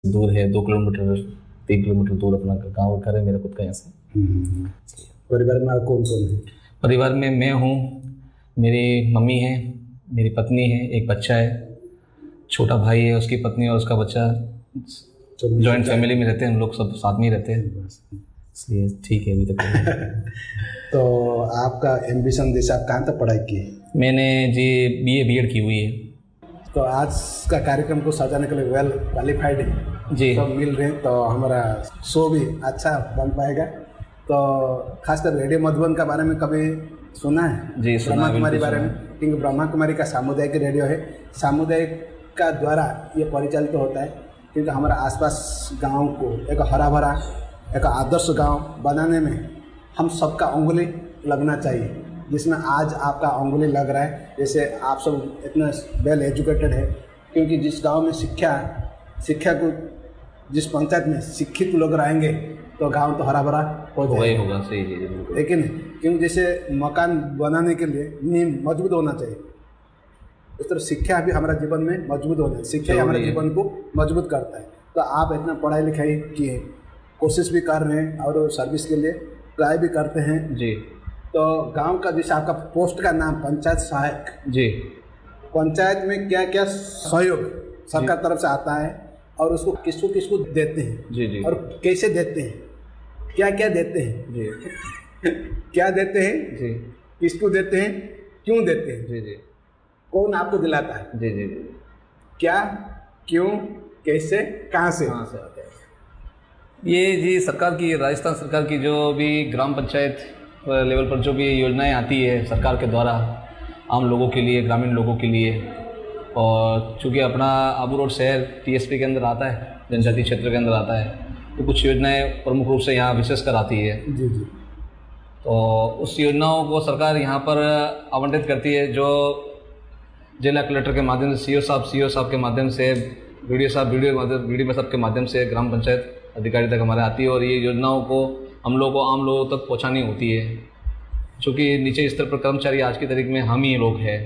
दूर है, 2 kilometre 3 kilometre दूर अपना गाँव घर है मेरा खुद का यहाँ से। परिवार में कौन कौन है? परिवार में मैं हूँ, मेरी मम्मी है, मेरी पत्नी है, एक बच्चा है, छोटा भाई है, उसकी पत्नी और उसका बच्चा। जॉइंट फैमिली में रहते हैं हम लोग, सब साथ में ही रहते हैं, इसलिए ठीक है अभी तक। तो आपका एम्बिशन जैसे आप कहाँ तक पढ़ाई की है? मैंने जी BA B.Ed की हुई है। तो आज का कार्यक्रम को सजाने के लिए वेल क्वालिफाइड है जी, सब मिल रहे हैं, तो हमारा शो भी अच्छा बन पाएगा। तो खासकर रेडियो मधुबन का बारे में कभी सुना है? जी सुना ब्रह्मा है, कुमारी बिल्कुल बारे में, क्योंकि ब्रह्मा कुमारी का सामुदायिक रेडियो है, सामुदायिक का द्वारा ये परिचालित होता है, क्योंकि हमारा आसपास गांव को एक हरा भरा एक आदर्श गांव बनाने में हम सबका उंगली लगना चाहिए, जिसमें आज आपका उंगली लग रहा है। जैसे आप सब इतना वेल एजुकेटेड है, क्योंकि जिस गांव में शिक्षा को जिस पंचायत में शिक्षित लोग रहेंगे तो गांव तो हरा भरा हो जाएगा। होगा, सही है बिल्कुल। लेकिन क्योंकि जैसे मकान बनाने के लिए नींव मजबूत होना चाहिए, उस तरह शिक्षा भी हमारा जीवन में मजबूत होना है, शिक्षा ही हमारे जीवन को मजबूत करता है। तो आप इतना पढ़ाई लिखाई किए, कोशिश भी कर रहे हैं और सर्विस के लिए ट्राई भी करते हैं जी। तो गांव का जैसे आपका पोस्ट का नाम पंचायत सहायक जी, पंचायत में क्या क्या सहयोग सरकार तरफ से आता है और उसको किसको किसको देते हैं? जी जी, और कैसे देते हैं, क्या क्या देते हैं जी क्या देते हैं जी, किसको देते हैं, क्यों देते हैं, जी जी, कौन आपको दिलाता है, जी जी जी, क्या, क्यों, कैसे, कहाँ से आते हैं ये जी। सरकार की, राजस्थान सरकार की जो भी ग्राम पंचायत लेवल पर जो भी योजनाएं आती है सरकार के द्वारा आम लोगों के लिए, ग्रामीण लोगों के लिए, और चूँकि अपना आबू रोड शहर TSP के अंदर आता है, जनजातीय क्षेत्र के अंदर आता है, तो कुछ योजनाएं प्रमुख रूप से यहाँ विशेष कर आती है। जी जी। तो उस योजनाओं को सरकार यहाँ पर आवंटित करती है, जो जिला कलेक्टर के माध्यम से, CO साहब के माध्यम से, BDO साहब, BDO साहब के माध्यम से ग्राम पंचायत अधिकारी तक हमारे आती है, और ये योजनाओं को हम लोगों को, आम लोगों तक पहुँचानी होती है। चूँकि नीचे स्तर पर कर्मचारी आज की तारीख में हम ही लोग हैं,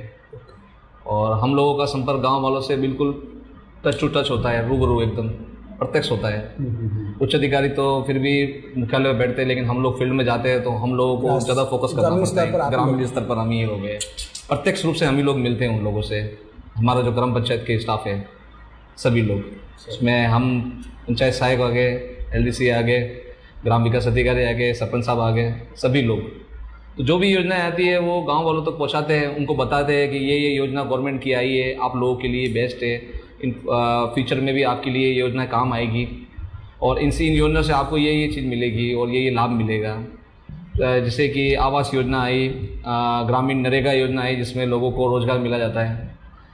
और हम लोगों का संपर्क गांव वालों से बिल्कुल टच टू टच होता है, रूबरू एकदम प्रत्यक्ष होता है। उच्च अधिकारी तो फिर भी मुख्यालय में बैठते हैं, लेकिन हम लोग फील्ड में जाते हैं तो हम लोगों को ज़्यादा फोकस करना पड़ता है। ग्रामीण स्तर पर हम ही लोग हैं, प्रत्यक्ष रूप से हम ही लोग मिलते हैं उन लोगों से। हमारा जो ग्राम पंचायत के स्टाफ है सभी लोग, उसमें हम पंचायत सहायक आ गए, LDC आ गए, ग्राम विकास अधिकारी आ गए, सरपंच साहब आ गए, सभी लोग। तो जो भी योजनाएं आती है वो गांव वालों तक पहुंचाते हैं, उनको बताते हैं कि ये योजना गवर्नमेंट की आई है, आप लोगों के लिए बेस्ट है, इन फ्यूचर में भी आपके लिए ये योजना काम आएगी, और इन योजना से आपको ये चीज़ मिलेगी और ये लाभ मिलेगा। जैसे कि आवास योजना आई, ग्रामीण नरेगा योजना आई, जिसमें लोगों को रोज़गार मिला जाता है।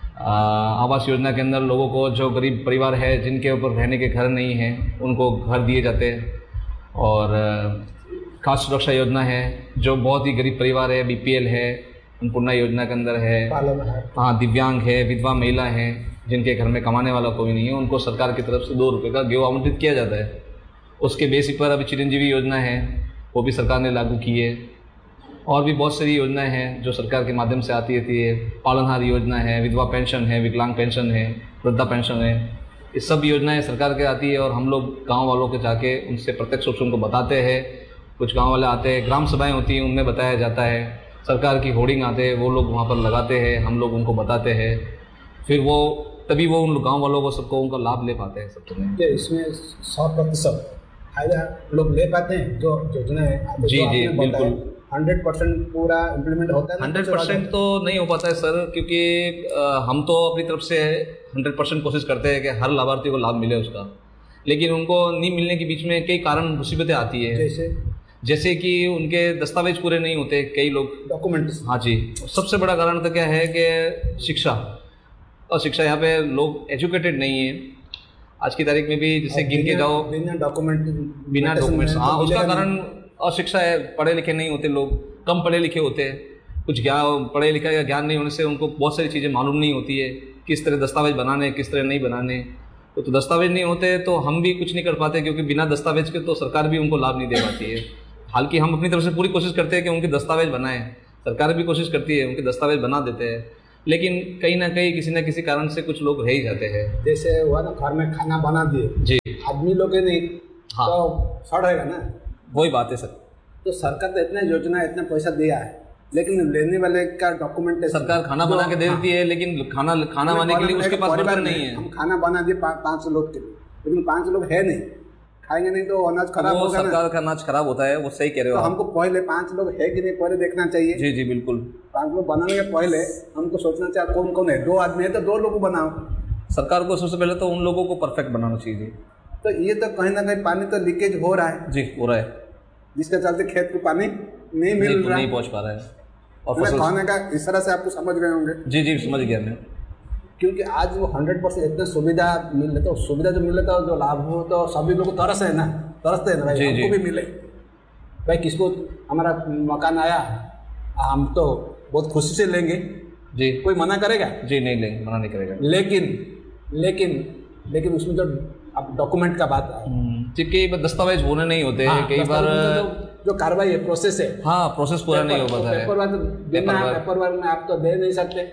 आवास योजना के अंदर लोगों को, जो गरीब परिवार है जिनके ऊपर रहने के घर नहीं हैं, उनको घर दिए जाते हैं। और खाद्य सुरक्षा योजना है, जो बहुत ही गरीब परिवार है, BPL है, अन्नपूर्णा योजना के अंदर है। हाँ, दिव्यांग है, विधवा महिला है, जिनके घर में कमाने वाला कोई नहीं है, उनको सरकार की तरफ से 2 रुपये का गेहूं आवंटित किया जाता है। उसके बेसिक पर अभी चिरंजीवी योजना है, वो भी सरकार ने लागू की है। और भी बहुत सारी योजनाएं हैं जो सरकार के माध्यम से आती रहती है। पालनहार योजना है, विधवा पेंशन है, विकलांग पेंशन है, वृद्धा पेंशन है, ये सब योजनाएं सरकार के आती है, और हम लोग गांव वालों के जाके उनसे प्रत्यक्ष रूप से उनको बताते हैं। कुछ गांव वाले आते हैं, ग्राम सभाएं होती हैं, उनमें बताया जाता है। सरकार की होर्डिंग आते हैं, वो लोग वहाँ पर लगाते हैं, हम लोग उनको बताते हैं, फिर तभी वो उन गाँव वालों को सबको उनका लाभ ले पाते हैं। सब इसमें 100% फायदा लोग ले पाते हैं जो योजना है। जी जी बिल्कुल, 100% पूरा इम्प्लीमेंट होता है? 100% तो नहीं हो पाता है सर, क्योंकि हम तो अपनी तरफ से 100% कोशिश करते हैं कि हर लाभार्थी को लाभ मिले उसका, लेकिन उनको नहीं मिलने के बीच में कई कारण मुसीबतें आती है। जैसे कि उनके दस्तावेज पूरे नहीं होते, कई लोग डॉक्यूमेंट्स। हाँ जी, सबसे बड़ा कारण तो क्या है कि शिक्षा, और शिक्षा यहाँ पे लोग एजुकेटेड नहीं है आज की तारीख में भी। जैसे गिन के जाओ, बिना डॉक्यूमेंट्स, हाँ, उसका कारण अशिक्षा है, पढ़े लिखे नहीं होते लोग, कम पढ़े लिखे होते हैं। कुछ पढ़े लिखे का ज्ञान नहीं होने से उनको बहुत सारी चीज़ें मालूम नहीं होती है, किस तरह दस्तावेज बनाने, किस तरह नहीं बनाने। तो दस्तावेज नहीं होते तो हम भी कुछ नहीं कर पाते, क्योंकि बिना दस्तावेज के तो सरकार भी उनको लाभ नहीं दे पाती है। हालांकि हम अपनी तरफ से पूरी कोशिश करते हैं कि उनके दस्तावेज बनाएं, सरकार भी कोशिश करती है, उनके दस्तावेज बना देते हैं, लेकिन कहीं ना कहीं किसी न किसी कारण से कुछ लोग रह ही जाते हैं। जैसे हुआ ना, घर में खाना बना दिए जी, आदमी लोग ही नहीं, हाँ, तो सड़ेगा ना। वही बात है सर। तो सरकार तो इतना योजना इतना पैसा दिया है, लेकिन लेने वाले का डॉक्यूमेंटेशन, सरकार खाना बना के दे देती है, लेकिन खाना बनाने के लिए उसके पास बर्तन नहीं है। हम खाना बना दिए 5 लोग के लिए, लेकिन 5 लोग है नहीं, खाएंगे नहीं तो अनाज खराब होगा ना। सरकार का अनाज खराब होता है, वो सही कह रहे हो तो आप। हमको पहले 5 लोग है कि नहीं पहले देखना चाहिए। जी जी बिल्कुल। 5 लोग बनाने के पहले हमको सोचना चाहिए कौन कौन है। 2 आदमी है तो 2 लोग को बनाओ। सरकार को सबसे पहले तो उन लोगों को परफेक्ट बनाना चाहिए। तो ये तो कहीं ना कहीं पानी तो लीकेज हो रहा है जी, हो रहा है, जिसके चलते खेत को पानी नहीं मिल रहा, नहीं पहुंच पा रहा है। और कहने का इस तरह से आपको समझ गए होंगे। जी जी समझ गया मैं। क्योंकि आज वो 100% इतने सुविधा मिल रहे, तो सुविधा जो मिल रहा है, जो लाभ हो, तो सभी लोग तरसते है ना भाई, हमको भी मिले भाई। किसको हमारा मकान आया, हम तो बहुत खुशी से लेंगे जी, कोई मना करेगा? जी नहीं लेंगे, मना नहीं करेगा। लेकिन उसमें जो अब डॉक्यूमेंट का बात है, कई बार दस्तावेज पूरे नहीं होते, कई बार जो कार्रवाई है, प्रोसेस है, हाँ प्रोसेस पूरा नहीं हो पाता है। पेपर वर्क देना है, पेपर वर्क में आप तो दे नहीं सकते।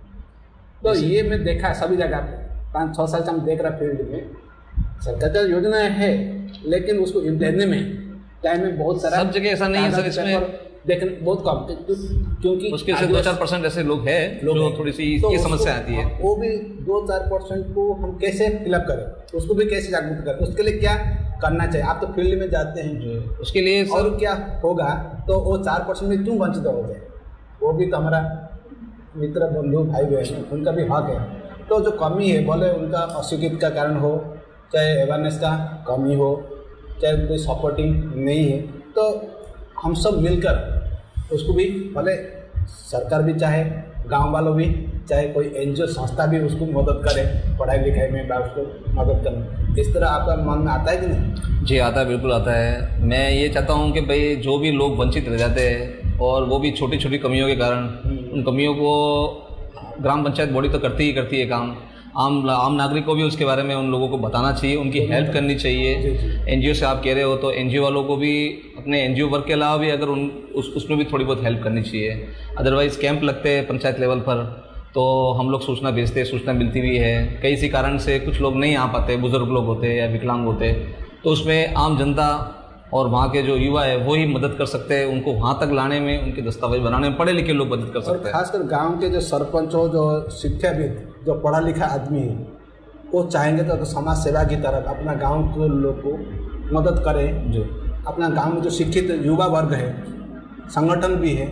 तो ये मैं देखा है सभी जगह पे, 5-6 साल से हम देख रहे फील्ड में। सरकार का योजना है, लेकिन उसको देने में टाइम में बहुत सारा, सब जगह ऐसा नहीं है सर, इसमें लेकिन बहुत कम, क्योंकि उसके से 2-4% ऐसे लोग हैं जो थोड़ी सी ये समस्या आती है। वो भी 2-4% को हम कैसे फिलअप करें, उसको भी कैसे जागरूक करें, उसके लिए क्या करना चाहिए? आप तो फील्ड में जाते हैं, उसके लिए और क्या होगा? तो वो 4% में क्यों वंचित हो जाए? वो भी तो हमारा मित्र बंधु भाई बहन, उनका भी हक है। तो जो कमी है, बोले उनका अशिक्षित का कारण हो, चाहे अवेयरनेस का कमी हो, चाहे कोई सपोर्टिंग नहीं है, तो हम सब मिलकर उसको भी, भले सरकार भी चाहे, गांव वालों भी चाहे, कोई एनजीओ संस्था भी उसको मदद करे पढ़ाई लिखाई में, उसको मदद करना। इस तरह आपका मन में आता है कि नहीं? जी आता है, बिल्कुल आता है। मैं ये चाहता हूँ कि भाई जो भी लोग वंचित रह जाते हैं, और वो भी छोटी छोटी कमियों के कारण, उन कमियों को ग्राम पंचायत बॉडी तो करती है काम। आम नागरिक को भी उसके बारे में उन लोगों को बताना चाहिए, उनकी हेल्प करनी चाहिए। एनजीओ से आप कह रहे हो, तो एनजीओ वालों को भी अपने एनजीओ वर्क के अलावा भी अगर उसमें भी थोड़ी बहुत हेल्प करनी चाहिए। अदरवाइज़ कैंप लगते हैं पंचायत लेवल पर, तो हम लोग सूचना भेजते हैं, सूचना मिलती भी है। कई सी कारण से कुछ लोग नहीं आ पाते, बुजुर्ग लोग होते हैं या विकलांग होते हैं, तो उसमें आम जनता और वहाँ के जो युवा है वो ही मदद कर सकते हैं। उनको वहाँ तक लाने में, उनके दस्तावेज बनाने में पढ़े लिखे लोग मदद कर सकते हैं। खासकर गांव के जो सरपंच हो, जो शिक्षाविद, जो पढ़ा लिखा आदमी है, वो चाहेंगे तो समाज सेवा की तरफ अपना गांव के लोग को मदद करें। जो अपना गांव में जो शिक्षित युवा वर्ग है, संगठन भी है,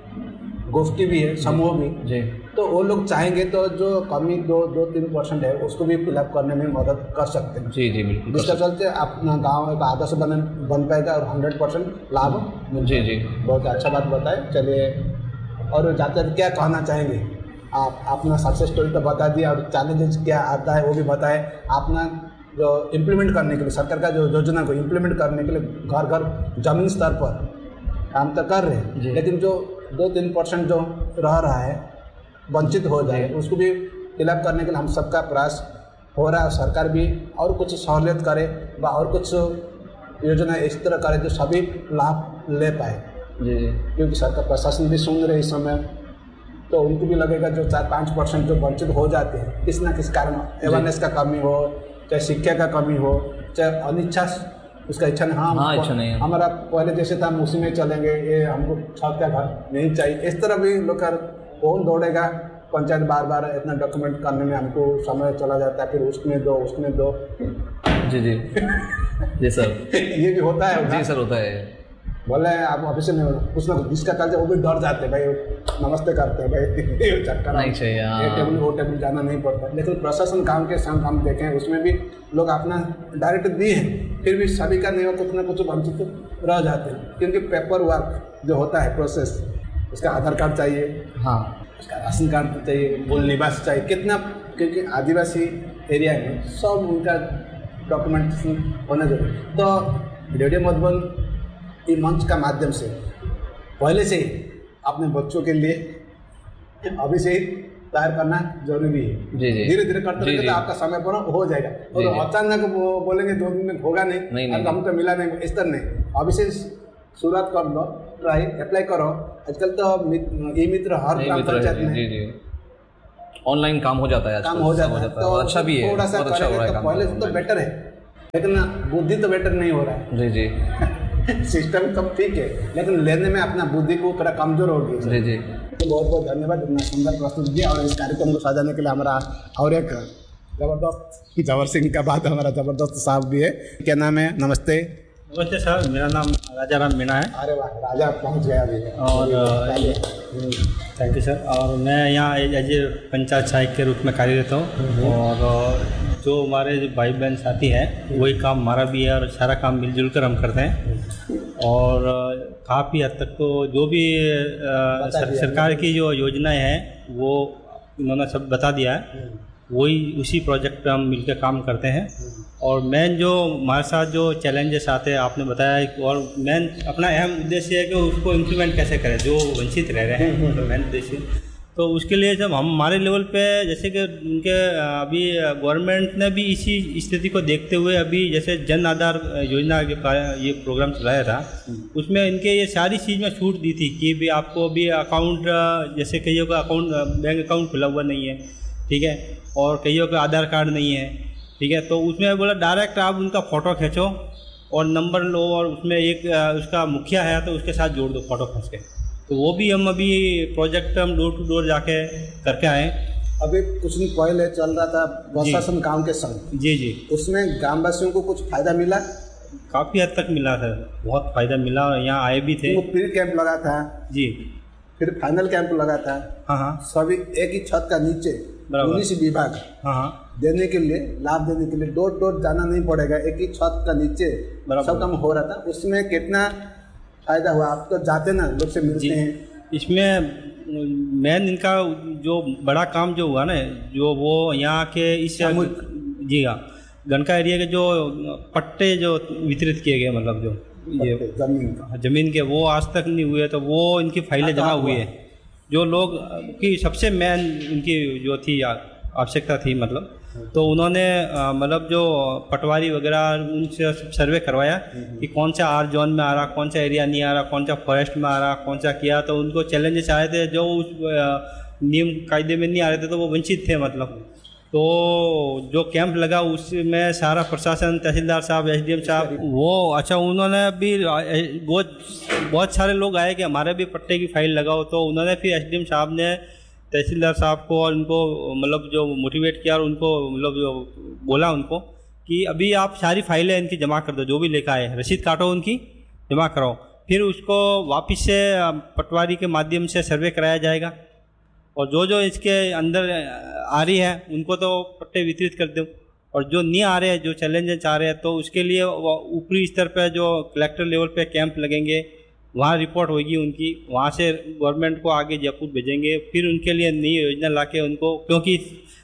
गोष्ठी भी है, समूह भी जी, तो वो लोग चाहेंगे तो जो कमी 2-3% है उसको भी फिलअप करने में मदद कर सकते हैं। जी जी बिल्कुल। जिसका चलते अपना गांव एक आदर्श बन पाएगा और 100% लाभ। जी जी बहुत अच्छा बात बताए। चलिए, और जाते क्या कहना चाहेंगे आप? अपना सक्सेस स्टोरी तो बता दिया, और चैलेंजेस क्या आता है वो भी बताए। अपना जो इम्प्लीमेंट करने के लिए, सरकार का जो योजना को इम्प्लीमेंट करने के लिए घर घर जमीन स्तर पर काम तो कर रहे हैं, लेकिन जो 2-3% जो रह रहा है वंचित हो जाए, उसको भी फिलअप करने के लिए हम सबका प्रयास हो रहा है। सरकार भी और कुछ सहूलियत करे व और कुछ योजना इस तरह करे जो सभी लाभ ले पाए। जी, क्योंकि सरकार प्रशासन भी सुन रहे इस समय, तो उनको भी लगेगा जो 4-5% जो वंचित हो जाते हैं किस ना किस कारण, अवेयरनेस का कमी हो, चाहे शिक्षा का कमी हो, चाहे अनिच्छा, उसका इच्छा नहीं, हाँ इच्छा नहीं है, हमारा पहले जैसे था हम उसी में चलेंगे, ये हमको छत का घर नहीं चाहिए, इस तरह भी लोग कर कौन दौड़ेगा पंचायत बार बार इतना डॉक्यूमेंट करने में, हमको समय चला जाता है, फिर उसमें दो। जी जी जी सर ये भी होता है। जी सर होता है। बोले आप ऑफिस में कुछ ना कुछ जिसका कल वो भी डर जाते हैं भाई, नमस्ते करते हैं भाई, चक्कर नहीं चाहिए, ये टेबल वो टेबल जाना नहीं पड़ता। लेकिन प्रशासन काम के संग हम देखें, उसमें भी लोग अपना डायरेक्ट दिए हैं, फिर भी सभी का नहीं हो, कुछ ना कुछ वंचित रह जाते हैं। क्योंकि पेपर वर्क जो होता है प्रोसेस, उसका आधार कार्ड चाहिए, हाँ उसका राशन कार्ड चाहिए, मूल निवास चाहिए, कितना, क्योंकि आदिवासी एरिया में सब उनका डॉक्यूमेंटेशन होना जरूरी। तो रेडियो मधुबन इस मंच का माध्यम से पहले से ही अपने बच्चों के लिए अभी से ही तैयार करना जरूरी है। जी जी धीरे धीरे करते रहेंगे तो आपका समय पर हो जाएगा। और अचानक वो बोलेंगे 2 दिन में होगा नहीं, हम तो मिला नहीं, इस तरह नहीं, अभी से शुरुआत कर लो, ट्राई अप्लाई करो। आजकल तो ई मित्र हर ग्राम पंचायत में ऑनलाइन काम हो जाता है, काम हो जाता है, तो अच्छा भी है, थोड़ा सा बहुत अच्छा हो रहा है तो काम पहले से तो बेटर है, लेकिन बुद्धि तो बेटर नहीं हो रहा है। जी जी सिस्टम सब ठीक है, लेकिन लेने में अपना बुद्धि को थोड़ा कमजोर हो गई। जी जी, तो बहुत बहुत धन्यवाद, इतना सुंदर प्रस्तुत किया और इस कार्यक्रम को सजाने के लिए हमारा और एक जबरदस्त जबर सिंह का बाद हमारा जबरदस्त साहब भी है। क्या नाम है? नमस्ते। नमस्ते सर, मेरा नाम राजा राम मीणा है। अरे वाह, राजा पहुंच गया अभी। और थैंक यू सर। और मैं यहाँ एज ए पंचायत सहायक के रूप में कार्यरत हूँ। और जो हमारे जो भाई बहन साथी हैं वही काम हमारा भी है और सारा काम मिलजुल कर हम करते हैं। और काफ़ी हद तक तो जो भी सरकार की जो योजनाएं हैं वो इन्होंने सब बता दिया है, वही उसी प्रोजेक्ट पे हम मिलकर काम करते हैं। और मेन जो हमारे साथ जो चैलेंजेस आते हैं आपने बताया, और मेन अपना अहम उद्देश्य है कि उसको इम्प्लीमेंट कैसे करें जो वंचित रह रहे हैं, तो मेन उद्देश्य। तो उसके लिए जब हम हमारे लेवल पे जैसे कि उनके अभी गवर्नमेंट ने भी इसी स्थिति को देखते हुए अभी जैसे जन आधार योजना के ये प्रोग्राम चलाया था, उसमें इनके ये सारी चीज़ में छूट दी थी कि भी आपको भी अकाउंट, जैसे कईयों का अकाउंट बैंक अकाउंट खुला हुआ नहीं है, ठीक है, और कईयों का आधार कार्ड नहीं है, ठीक है, तो उसमें बोला डायरेक्ट आप उनका फ़ोटो खींचो और नंबर लो और उसमें एक उसका मुखिया है तो उसके साथ जोड़ दो फ़ोटो खींच के। तो वो भी हम अभी प्रोजेक्ट हम डोर टू डोर जाके करके आए। अभी कुछ दिन पहले चल रहा था प्रशासन गांव के संग। जी जी, उसमें ग्रामवासियों को कुछ फायदा मिला? काफ़ी हद तक मिला सर, बहुत फ़ायदा मिला। यहाँ आए भी थे, वो प्री कैंप लगा था जी, फिर फाइनल कैंप लगा था। हाँ हाँ, सभी एक ही छत का नीचे पुलिस विभाग हाँ हाँ, देने के लिए, लाभ देने के लिए डोर डोर जाना नहीं पड़ेगा, एक ही छत का नीचे सब काम हो रहा था। उसमें कितना फायदा हुआ? आप तो जाते ना, लोग से मिलते हैं। इसमें मेन इनका जो बड़ा काम जो हुआ ना, जो वो यहाँ के इस जी हाँ गनका एरिया के जो पट्टे जो वितरित किए गए, मतलब जो ये जमीन के, वो आज तक नहीं हुए, तो वो इनकी फाइलें जमा हुई है। जो लोग की सबसे मेन इनकी जो थी आवश्यकता थी, मतलब तो उन्होंने मतलब जो पटवारी वगैरह उनसे सर्वे करवाया कि कौन सा आर जोन में आ रहा, कौन सा एरिया नहीं आ रहा, कौन सा फॉरेस्ट में आ रहा, कौन सा किया। तो उनको चैलेंजेस आए थे जो उस नियम कायदे में नहीं आ रहे थे, तो वो वंचित थे मतलब। तो जो कैंप लगा उसमें सारा प्रशासन, तहसीलदार साहब, एसडीएम साहब, वो अच्छा उन्होंने भी बहुत सारे लोग आए कि हमारे भी पट्टे की फाइल लगाओ। तो उन्होंने फिर एसडीएम साहब ने तहसीलदार साहब को और उनको मतलब जो मोटिवेट किया और उनको मतलब जो बोला उनको कि अभी आप सारी फाइलें इनकी जमा कर दो, जो भी लेकर आए रसीद काटो, उनकी जमा कराओ, फिर उसको वापस से पटवारी के माध्यम से सर्वे कराया जाएगा और जो जो इसके अंदर आ रही है उनको तो पट्टे वितरित कर दो, और जो नहीं आ रहे हैं, जो चैलेंजेस आ रहे हैं, तो उसके लिए ऊपरी स्तर पर जो कलेक्टर लेवल पे कैंप लगेंगे, वहाँ रिपोर्ट होगी उनकी, वहाँ से गवर्नमेंट को आगे जयपुर भेजेंगे, फिर उनके लिए नई योजना लाके उनको, क्योंकि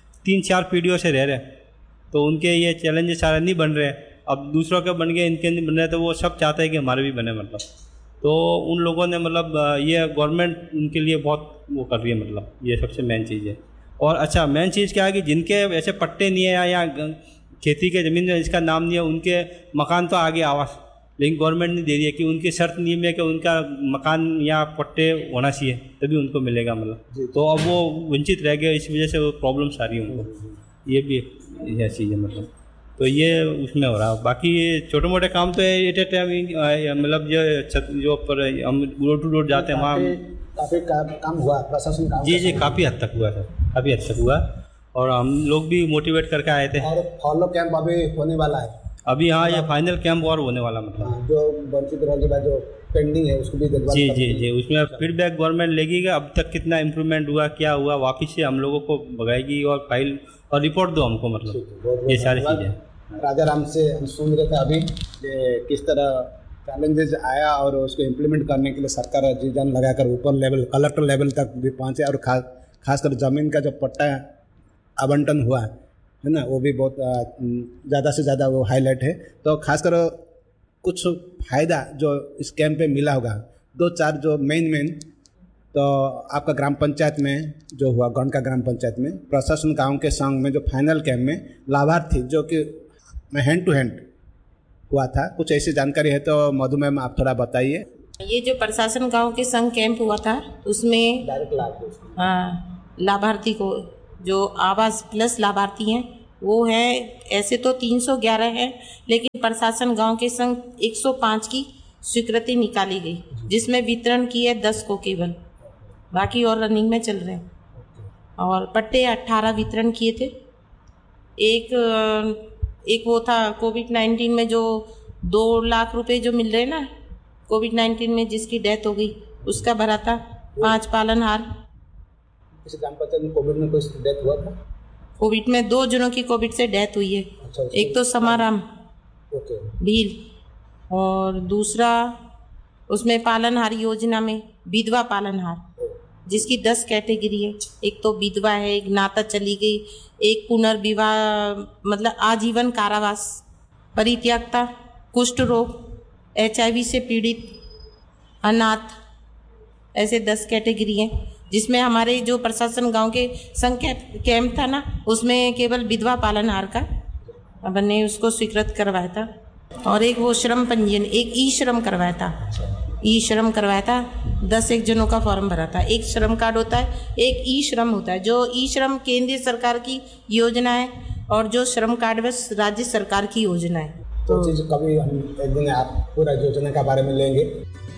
3-4 पीढ़ियों से रह रहे हैं तो उनके ये चैलेंजेस सारे नहीं बन रहे, अब दूसरों के बन गए, इनके नहीं बन रहे, तो वो सब चाहते हैं कि हमारे भी बने मतलब। तो उन लोगों ने मतलब ये गवर्नमेंट उनके लिए बहुत वो कर रही है, मतलब ये सबसे मेन चीज़ है। और अच्छा मेन चीज़ क्या है कि जिनके ऐसे पट्टे नहीं है या खेती के ज़मीन में इसका नाम नहीं है, उनके मकान तो आगे आवास, लेकिन गवर्नमेंट नहीं दे रही है कि उनकी शर्त नियम है कि उनका मकान या पट्टे होना चाहिए तभी उनको मिलेगा मतलब। तो अब वो वंचित रह गए, इस वजह से वो प्रॉब्लम्स आ रही है उनको, ये भी यह चीज़ है मतलब। तो ये उसमें हो रहा है। बाकी छोटे मोटे काम तो एट ए टाइम मतलब जो पर हम डोर टू डोर जाते हैं वहाँ काफ़ी काम हुआ प्रशासन काम। जी जी, काफ़ी हद तक हुआ सर, काफ़ी हद तक हुआ, और हम लोग भी मोटिवेट करके आए थे। और फॉलो कैंप अभी होने वाला है अभी, हाँ ये फाइनल कैंप और होने वाला मतलब, जो वंचित रह गया जो पेंडिंग है उसको भी जी जी जी, उसमें फीडबैक गवर्नमेंट लेगी कि अब तक कितना इम्प्रूवमेंट हुआ, क्या हुआ, वापस से हम लोगों को भगाएगी और फाइल और रिपोर्ट दो हमको, मतलब ये सारी चीज़ें। राजा राम से हम सुन रहे थे अभी किस तरह चैलेंजेस आया और उसको इम्प्लीमेंट करने के लिए सरकार जी जान लगाकर ऊपर लेवल, कलेक्टर लेवल तक भी पहुँचे, और खासकर ज़मीन का जो पट्टा आवंटन हुआ है ना, वो भी बहुत ज़्यादा से ज़्यादा वो हाईलाइट है। तो खासकर कुछ फ़ायदा जो इस कैंप पे मिला होगा, 2-4 जो मेन तो आपका ग्राम पंचायत में जो हुआ, गणका ग्राम पंचायत में प्रशासन गांव के संग में जो फाइनल कैंप में लाभार्थी जो कि हैंड टू हैंड हुआ था, कुछ ऐसी जानकारी है तो मधु मैम आप थोड़ा बताइए। ये जो प्रशासन गांव के संग कैंप हुआ था उसमें डायरेक्ट लाभ, हाँ, लाभार्थी को जो आवास प्लस लाभार्थी हैं वो है, ऐसे तो 311 है, लेकिन प्रशासन गांव के संग 105 की स्वीकृति निकाली गई, जिसमें वितरण की है 10 को केवल, बाकी और रनिंग में चल रहे हैं। और पट्टे 18 वितरण किए थे। एक वो था कोविड-19 में जो 2 लाख रुपए जो मिल रहे ना, कोविड-19 में जिसकी डेथ हो गई उसका भरा था। 5 पालनहार। इस ग्राम पंचायत में कोविड में कोई डेथ हुआ था? कोविड में 2 जनों की कोविड से डेथ हुई है। अच्छा, एक तो समाराम भील और दूसरा उसमें पालनहार योजना में विधवा पालनहार, जिसकी 10 कैटेगरी है। एक तो विधवा है, एक नाता चली गई, एक पुनर्विवाह मतलब आजीवन कारावास, परित्यक्ता, कुष्ठ रोग, HIV से पीड़ित, अनाथ, ऐसे 10 कैटेगरी हैं, जिसमें हमारे जो प्रशासन गांव के संघ कैंप था ना, उसमें केवल विधवा पालनहार का अपन ने उसको स्वीकृत करवाया था। और एक वो श्रम पंजीयन, एक ई श्रम करवाया था। ई श्रम करवाया था, 10 जनों का फॉर्म भरा था। एक श्रम कार्ड होता है, एक ई श्रम होता है। जो ई श्रम केंद्रीय सरकार की योजना है और जो श्रम कार्ड बस राज्य सरकार की योजना है। तो चीज़ कभी हम एक दिन आप पूरा योजना के बारे में लेंगे।